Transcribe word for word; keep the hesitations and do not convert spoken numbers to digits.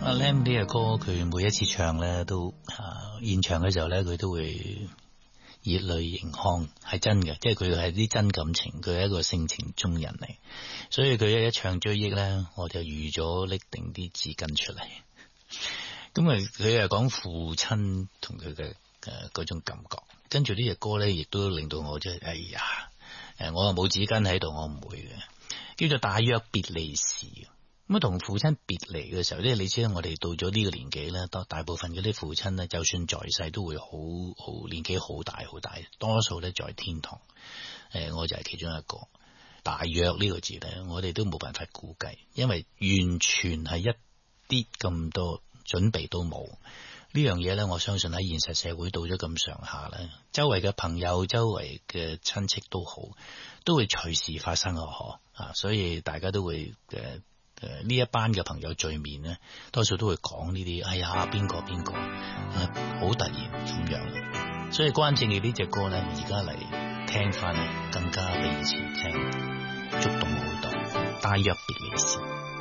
阿 Lam 呢隻歌，佢每一次唱咧都啊現場嘅時候咧，佢都會熱淚盈眶，係真嘅，即係佢係啲真感情，佢係一個性情中人嚟，所以佢一一唱追憶咧，我就預咗拎定啲紙巾出嚟。咁啊，佢係講父親同佢嘅誒嗰種感覺，跟住呢隻歌咧，亦都令到我即係哎呀，誒我又冇紙巾喺度，我唔會嘅，叫做大約別離時。咁啊，同父親別離嘅時候咧，你知啦，我哋到咗呢個年紀咧，多大部分嗰啲父親咧，就算在世都會好好年紀好大好大，多數咧在天堂。誒，我就係其中一個。大約呢個字咧，我哋都冇辦法估計，因為完全係一啲咁多準備都冇。呢樣嘢咧，我相信喺現實社會到咗咁上下咧，周圍嘅朋友、周圍嘅親戚都好，都會隨時發生嘅嗬啊，所以大家都會誒。誒，呢一班嘅朋友聚面咧，多數都會講呢啲，哎呀，邊個邊個，好突然咁樣，所以關正嘅呢隻歌咧，而家嚟聽翻更加比以前聽觸動好多，大約別離時。